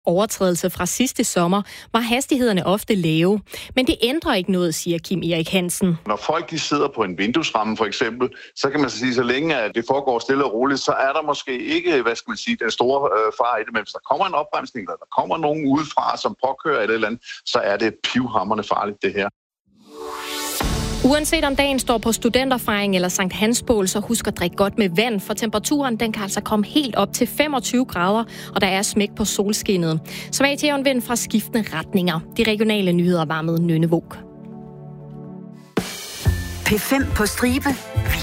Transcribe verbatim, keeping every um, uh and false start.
overtrædelse fra sidste sommer var hastighederne ofte lave. Men det ændrer ikke noget, siger Kim Erik Hansen. Når folk de sidder på en vinduesramme for eksempel, så kan man sige, så længe at det foregår stille og roligt, så er der måske ikke, hvad skal man sige, den store øh, far i det. Men hvis der kommer en opbremsning, eller der kommer nogen udefra, som påkører et eller andet, så er det pivhamrende farligt, det her. Uanset om dagen står på studenterfejring eller Sankt Hansbål, så husk at drikke godt med vand, for temperaturen den kan altså komme helt op til femogtyve grader, og der er smæk på solskinnet. Svag til jævnvind fra skiftende retninger. De regionale nyheder var med Nynne Våg. P fem på stribe.